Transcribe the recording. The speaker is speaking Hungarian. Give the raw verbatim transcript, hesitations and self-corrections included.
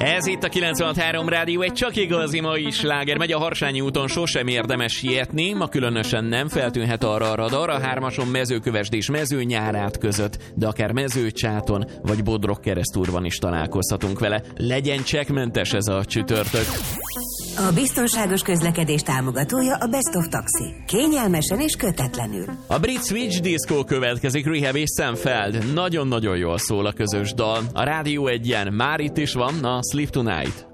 Ez itt a kilencvenhat három Rádió, egy csak igazi mai sláger. Megy a Harsányi úton, sosem érdemes sietni, ma különösen nem feltűnhet arra a radar, a hármason Mezőkövesd Mező Nyárát között, de akár Mezőcsáton vagy Bodrog Keresztúrban is találkozhatunk vele. Legyen csekkmentes ez a csütörtök. A biztonságos közlekedés támogatója a Best of Taxi. Kényelmesen és kötetlenül. A brit Switch Disco következik, Rehab és Sam Feld. Nagyon-nagyon jól szól a közös dal. A Rádió egyen már itt is van a Sleep Tonight.